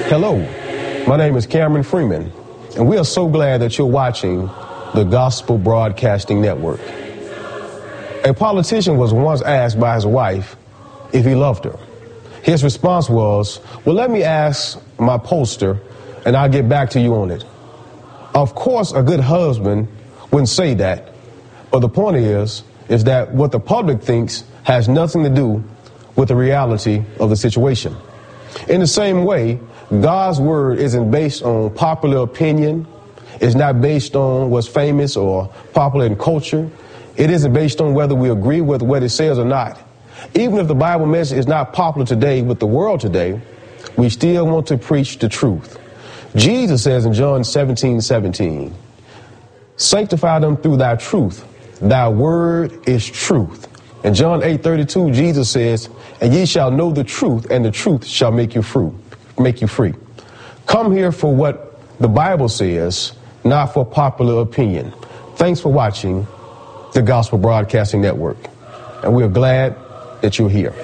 Hello, my name is Cameron Freeman, and we are so glad that you're watching the Gospel Broadcasting Network. A politician was once asked by his wife if he loved her. His response was, well, let me ask my pollster, and I'll get back to you on it. Of course, a good husband wouldn't say that, but the point is that what the public thinks has nothing to do with the reality of the situation. In the same way, God's word isn't based on popular opinion. It's not based on what's famous or popular in culture. It isn't based on whether we agree with what it says or not. Even if the Bible message is not popular today with the world today, we still want to preach the truth. Jesus says in John 17:17, sanctify them through thy truth. Thy word is truth. In John 8:32, Jesus says, and ye shall know the truth, and the truth shall make you free. Come here for what the Bible says, not for popular opinion. Thanks for watching the Gospel Broadcasting Network, and we are glad that you're here.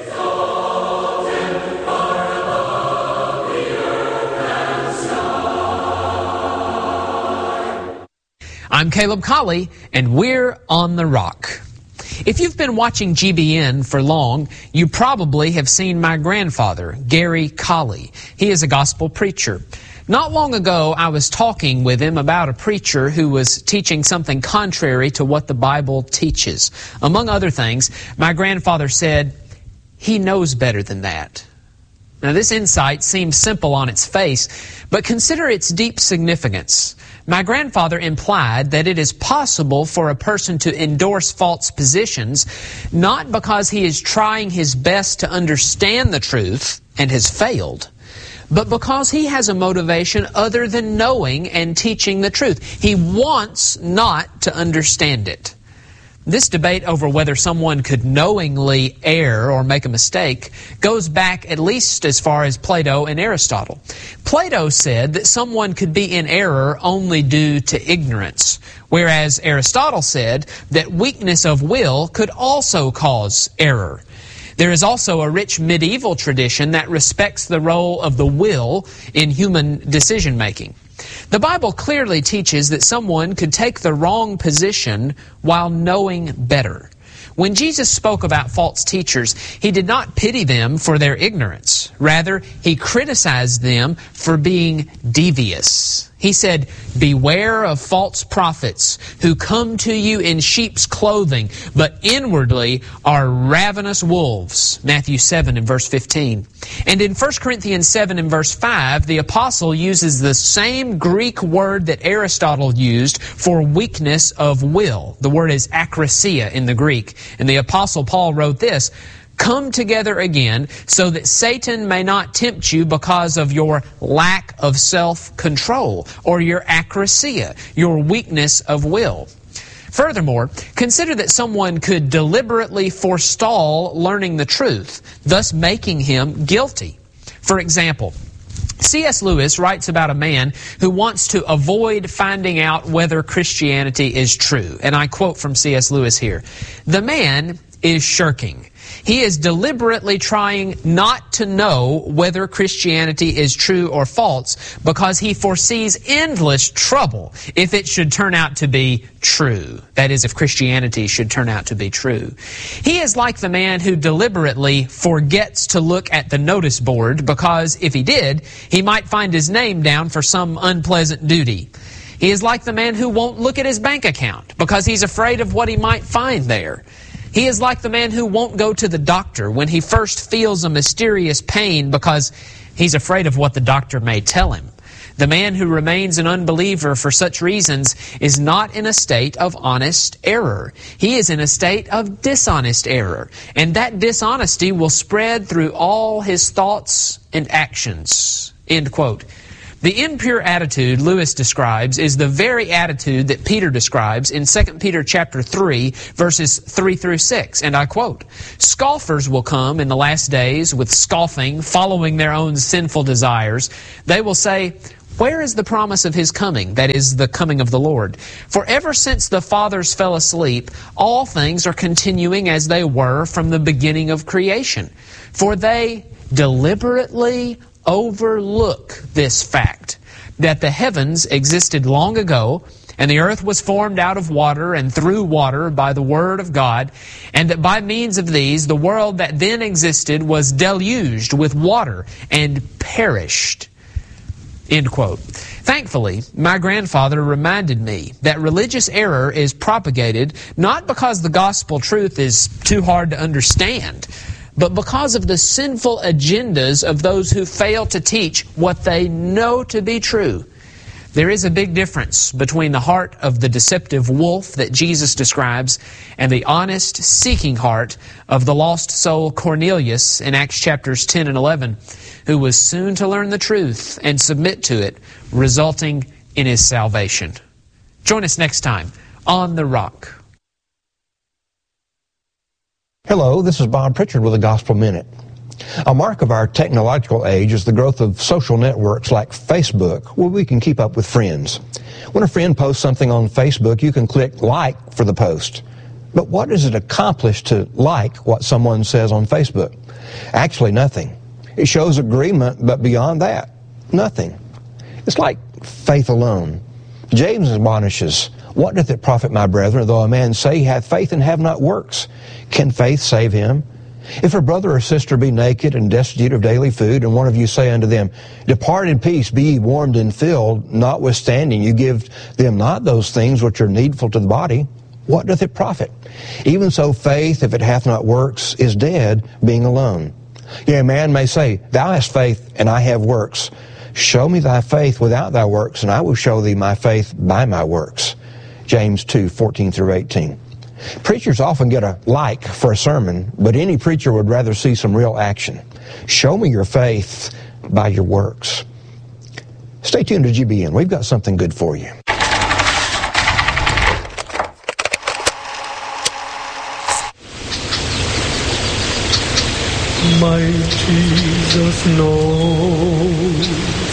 I'm Caleb Colley, and we're on the Rock. If you've been watching GBN for long, you probably have seen my grandfather, Gary Colley. He is a gospel preacher. Not long ago, I was talking with him about a preacher who was teaching something contrary to what the Bible teaches. Among other things, my grandfather said, he knows better than that. Now, this insight seems simple on its face, but consider its deep significance. My grandfather implied that it is possible for a person to endorse false positions, not because he is trying his best to understand the truth and has failed, but because he has a motivation other than knowing and teaching the truth. He wants not to understand it. This debate over whether someone could knowingly err or make a mistake goes back at least as far as Plato and Aristotle. Plato said that someone could be in error only due to ignorance, whereas Aristotle said that weakness of will could also cause error. There is also a rich medieval tradition that respects the role of the will in human decision-making. The Bible clearly teaches that someone could take the wrong position while knowing better. When Jesus spoke about false teachers, he did not pity them for their ignorance. Rather, he criticized them for being devious. He said, beware of false prophets who come to you in sheep's clothing, but inwardly are ravenous wolves. Matthew 7 and verse 15. And in 1 Corinthians 7 and verse 5, the apostle uses the same Greek word that Aristotle used for weakness of will. The word is akrasia in the Greek. And the apostle Paul wrote this, come together again so that Satan may not tempt you because of your lack of self-control or your akrasia, your weakness of will. Furthermore, consider that someone could deliberately forestall learning the truth, thus making him guilty. For example, C.S. Lewis writes about a man who wants to avoid finding out whether Christianity is true. And I quote from C.S. Lewis here, the man is shirking. He is deliberately trying not to know whether Christianity is true or false because he foresees endless trouble if it should turn out to be true. That is, if Christianity should turn out to be true. He is like the man who deliberately forgets to look at the notice board because if he did, he might find his name down for some unpleasant duty. He is like the man who won't look at his bank account because he's afraid of what he might find there. He is like the man who won't go to the doctor when he first feels a mysterious pain because he's afraid of what the doctor may tell him. The man who remains an unbeliever for such reasons is not in a state of honest error. He is in a state of dishonest error. And that dishonesty will spread through all his thoughts and actions. End quote. The impure attitude Lewis describes is the very attitude that Peter describes in 2 Peter chapter 3, verses 3 through 6. And I quote, scoffers will come in the last days with scoffing, following their own sinful desires. They will say, where is the promise of his coming? That is, the coming of the Lord. For ever since the fathers fell asleep, all things are continuing as they were from the beginning of creation. For they deliberately overlook this fact that the heavens existed long ago, and the earth was formed out of water and through water by the Word of God, and that by means of these, the world that then existed was deluged with water and perished. End quote. Thankfully, my grandfather reminded me that religious error is propagated not because the gospel truth is too hard to understand, but because of the sinful agendas of those who fail to teach what they know to be true. There is a big difference between the heart of the deceptive wolf that Jesus describes and the honest, seeking heart of the lost soul Cornelius in Acts chapters 10 and 11, who was soon to learn the truth and submit to it, resulting in his salvation. Join us next time on The Rock. Hello, this is Bob Pritchard with a Gospel Minute. A mark of our technological age is the growth of social networks like Facebook, where we can keep up with friends. When a friend posts something on Facebook, you can click like for the post. But what does it accomplish to like what someone says on Facebook? Actually, nothing. It shows agreement, but beyond that, nothing. It's like faith alone. James admonishes, "What doth it profit, my brethren, though a man say he hath faith and have not works? Can faith save him? If a brother or sister be naked and destitute of daily food, and one of you say unto them, Depart in peace, be ye warmed and filled, notwithstanding you give them not those things which are needful to the body, what doth it profit? Even so faith, if it hath not works, is dead, being alone. Yea, a man may say, Thou hast faith, and I have works. Show me thy faith without thy works, and I will show thee my faith by my works." James 2:14-18. Preachers often get a like for a sermon, but any preacher would rather see some real action. Show me your faith by your works. Stay tuned to GBN. We've got something good for you. My Jesus knows